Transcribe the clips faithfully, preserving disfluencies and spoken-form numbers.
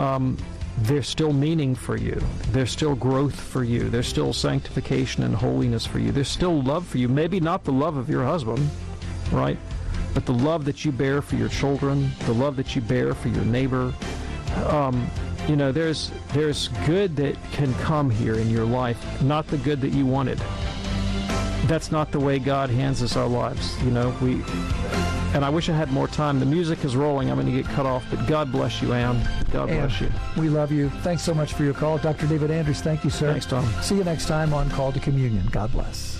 um, there's still meaning for you. There's still growth for you. There's still sanctification and holiness for you. There's still love for you. Maybe not the love of your husband, right? But the love that you bear for your children, the love that you bear for your neighbor. Um, you know, there's there's good that can come here in your life, not the good that you wanted. That's not the way God hands us our lives. You know, we, and I wish I had more time. The music is rolling. I'm going to get cut off, but God bless you, Ann. God Ann, bless you. We love you. Thanks so much for your call. Doctor David Andrews, thank you, sir. Thanks, Tom. See you next time on Call to Communion. God bless.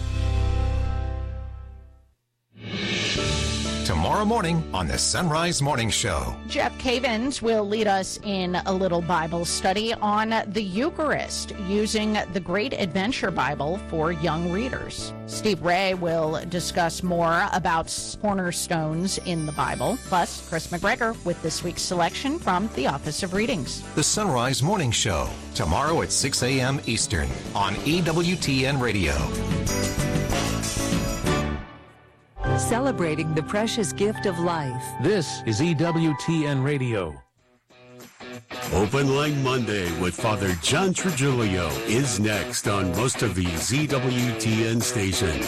Tomorrow morning on the Sunrise Morning Show. Jeff Cavins will lead us in a little Bible study on the Eucharist using the Great Adventure Bible for young readers. Steve Ray will discuss more about cornerstones in the Bible. Plus, Chris McGregor with this week's selection from the Office of Readings. The Sunrise Morning Show, tomorrow at six a.m. Eastern on E W T N Radio. Celebrating the precious gift of life. This is E W T N Radio. Open Line Monday with Father John Trujillo is next on most of these E W T N stations.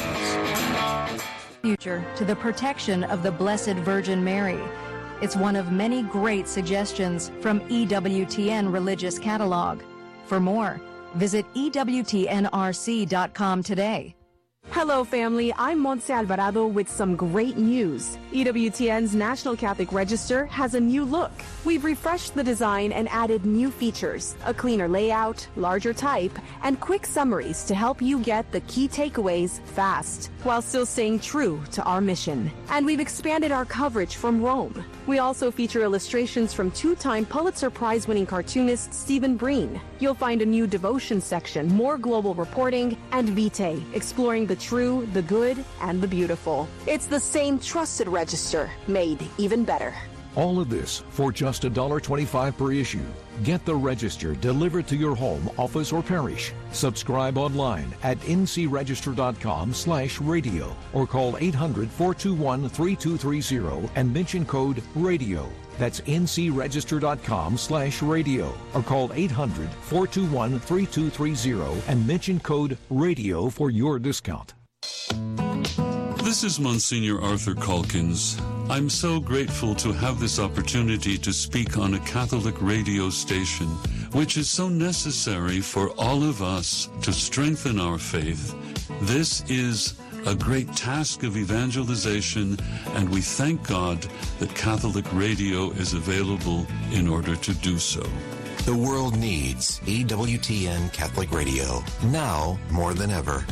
Future to the protection of the Blessed Virgin Mary. It's one of many great suggestions from E W T N Religious Catalog. For more, visit E W T N R C dot com today. Hello, family. I'm Montse Alvarado with some great news. E W T N's National Catholic Register has a new look. We've refreshed the design and added new features, a cleaner layout, larger type, and quick summaries to help you get the key takeaways fast, while still staying true to our mission. And we've expanded our coverage from Rome. We also feature illustrations from two-time Pulitzer Prize-winning cartoonist Stephen Breen. You'll find a new devotion section, more global reporting, and Vitae, exploring the true, the good, and the beautiful. It's the same trusted register, made even better. All of this for just one dollar twenty-five per issue. Get the Register delivered to your home, office, or parish. Subscribe online at N C register dot com slash radio or call eight hundred, four two one, three two three zero and mention code RADIO. That's N C register dot com slash radio or call eight hundred, four two one, three two three zero and mention code RADIO for your discount. This is Monsignor Arthur Calkins. I'm so grateful to have this opportunity to speak on a Catholic radio station, which is so necessary for all of us to strengthen our faith. This is a great task of evangelization, and we thank God that Catholic radio is available in order to do so. The world needs E W T N Catholic Radio, now more than ever.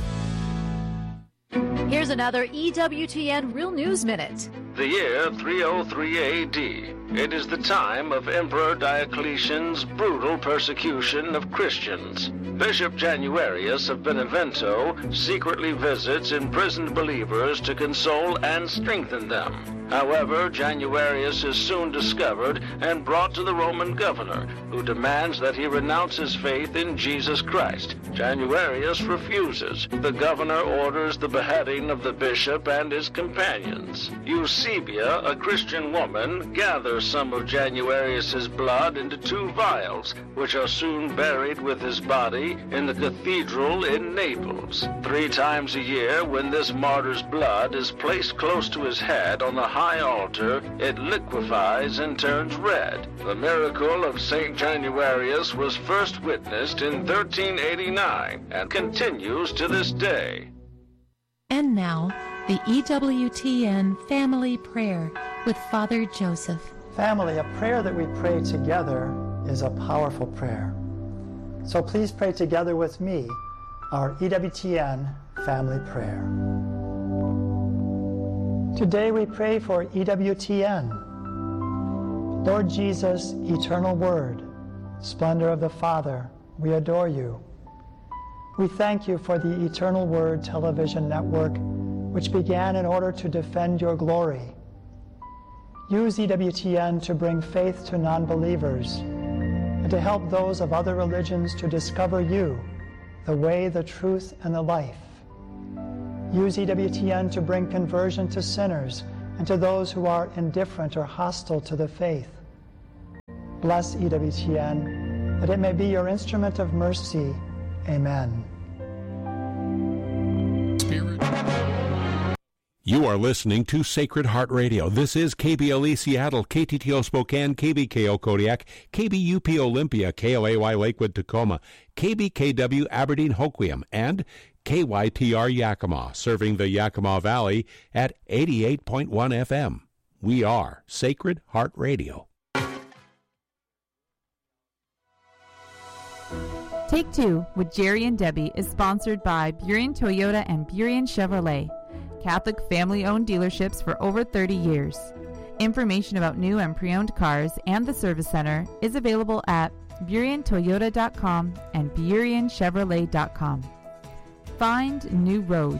Here's another E W T N Real News Minute. The year three oh three A D. It is the time of Emperor Diocletian's brutal persecution of Christians. Bishop Januarius of Benevento secretly visits imprisoned believers to console and strengthen them. However, Januarius is soon discovered and brought to the Roman governor, who demands that he renounce his faith in Jesus Christ. Januarius refuses. The governor orders the beheading of the bishop and his companions. Eusebia, a Christian woman, gathers some of Januarius's blood into two vials, which are soon buried with his body in the cathedral in Naples. Three times a year, when this martyr's blood is placed close to his head on the high altar, it liquefies and turns red. The miracle of Saint Januarius was first witnessed in thirteen eighty-nine and continues to this day. And now, the E W T N Family Prayer with Father Joseph. Family, a prayer that we pray together is a powerful prayer. So please pray together with me our E W T N Family Prayer. Today we pray for E W T N. Lord Jesus, eternal Word, splendor of the Father, we adore you. We thank you for the Eternal Word television network, which began in order to defend your glory. Use E W T N to bring faith to non-believers and to help those of other religions to discover you, the way, the truth, and the life. Use E W T N to bring conversion to sinners and to those who are indifferent or hostile to the faith. Bless E W T N, that it may be your instrument of mercy. Amen. You are listening to Sacred Heart Radio. This is K B L E Seattle, K T T O Spokane, K B K O Kodiak, K B U P Olympia, K L A Y Lakewood Tacoma, K B K W Aberdeen Hoquiam, and K Y T R Yakima, serving the Yakima Valley at eighty-eight point one F M. We are Sacred Heart Radio. Take Two with Jerry and Debbie is sponsored by Burien Toyota and Burien Chevrolet, Catholic family-owned dealerships for over thirty years. Information about new and pre-owned cars and the service center is available at burien toyota dot com and burien chevrolet dot com. Find new roads.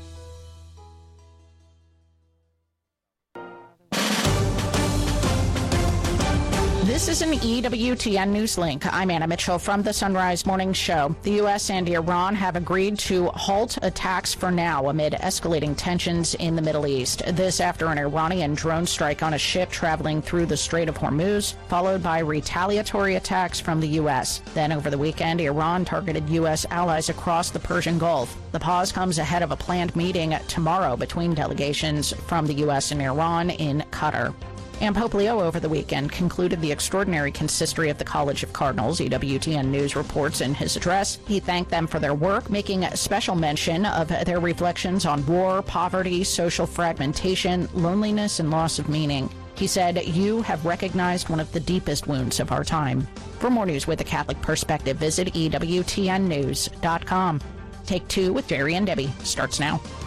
This is an E W T N News Link. I'm Anna Mitchell from the Sunrise Morning Show. The U S and Iran have agreed to halt attacks for now amid escalating tensions in the Middle East. This after an Iranian drone strike on a ship traveling through the Strait of Hormuz, followed by retaliatory attacks from the U S. Then over the weekend, Iran targeted U S allies across the Persian Gulf. The pause comes ahead of a planned meeting tomorrow between delegations from the U S and Iran in Qatar. And Pope Leo over the weekend concluded the extraordinary consistory of the College of Cardinals. E W T N News reports in his address. He thanked them for their work, making special mention of their reflections on war, poverty, social fragmentation, loneliness, and loss of meaning. He said, "You have recognized one of the deepest wounds of our time." For more news with a Catholic perspective, visit E W T N news dot com. Take Two with Jerry and Debbie starts now.